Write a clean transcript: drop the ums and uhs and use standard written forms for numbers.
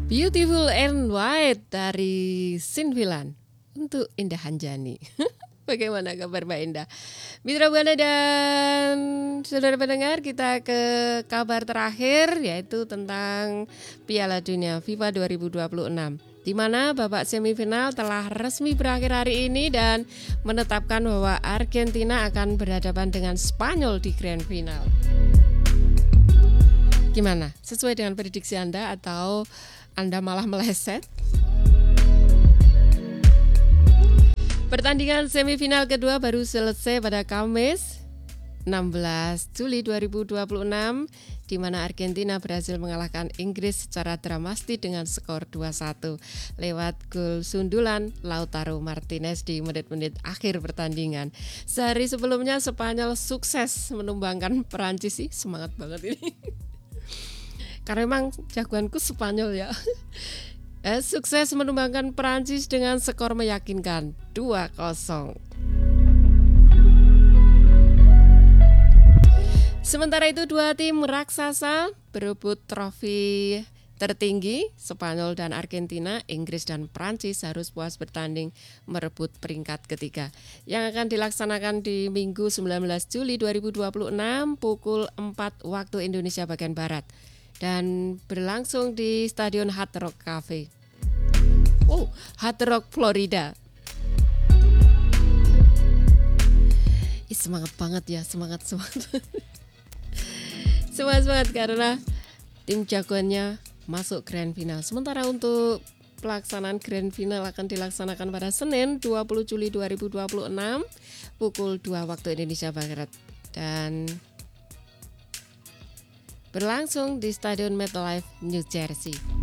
Beautiful and White dari Sinfilan untuk Indah Hanjani. Bagaimana kabar Mbak Indah? Mitra Buana dan saudara pendengar, kita ke kabar terakhir yaitu tentang Piala Dunia FIFA 2026, di mana babak semifinal telah resmi berakhir hari ini dan menetapkan bahwa Argentina akan berhadapan dengan Spanyol di Grand Final. Gimana? Sesuai dengan prediksi Anda atau Anda malah meleset? Pertandingan semifinal kedua baru selesai pada Kamis 16 Juli 2026, di mana Argentina berhasil mengalahkan Inggris secara dramatis dengan skor 2-1 lewat gol sundulan Lautaro Martinez di menit-menit akhir pertandingan. Sehari sebelumnya Spanyol sukses menumbangkan Perancis. Sih semangat banget ini. Karena memang jagoanku Spanyol ya. Sukses menumbangkan Perancis dengan skor meyakinkan 2-0. Sementara itu dua tim raksasa berebut trofi tertinggi, Spanyol dan Argentina. Inggris dan Prancis harus puas bertanding merebut peringkat ketiga yang akan dilaksanakan di Minggu 19 Juli 2026 pukul 4 waktu Indonesia bagian Barat dan berlangsung di Stadion Hard Rock Cafe. Hard Rock Florida. Semangat banget ya, semangat. Semangat karena tim jagoannya masuk Grand Final. Sementara untuk pelaksanaan Grand Final akan dilaksanakan pada Senin 20 Juli 2026 pukul 2 waktu Indonesia Barat dan berlangsung di Stadion MetLife, New Jersey.